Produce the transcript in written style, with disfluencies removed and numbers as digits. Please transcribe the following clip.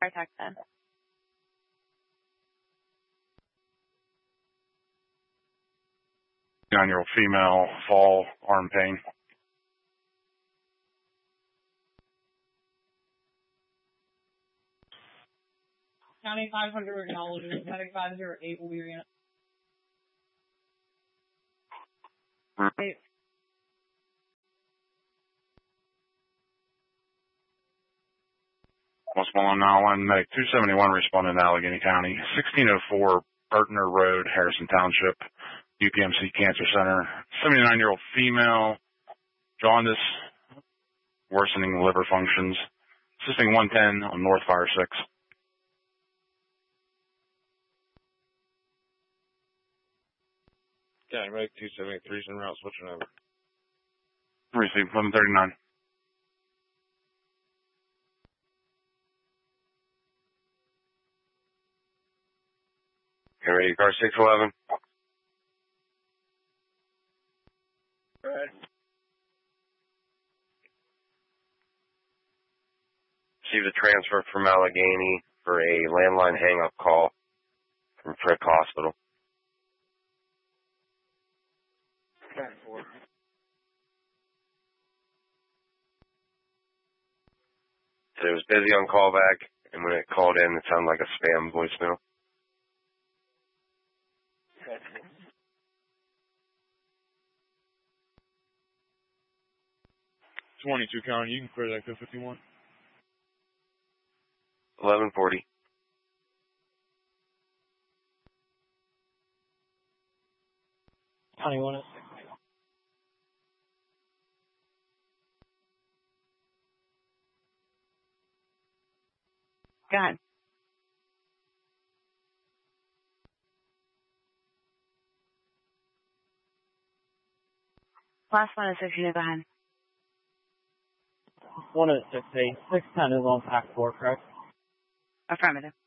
Text then. Nine-year-old female, fall, arm pain. County 500 acknowledgement, medic 508 will be unit. Right. Westmoreland 911, medic 271 responding to Allegheny County, 1604 Burtner Road, Harrison Township, UPMC Cancer Center, 79-year-old female, jaundice, worsening liver functions, assisting 110 on North Fire 6. County medic 273 en route, switching over. Received 1139. Okay, ready, car 611. Go ahead. Received a transfer from Allegheny for a landline hang-up call from Frick Hospital. So it was busy on callback, and when it called in, it sounded like a spam voicemail. 22 County, you can clear that 51. 1140. County 106. Go ahead. Last one is 6, go ahead. 106A, 610 is on pack 4, correct? Affirmative.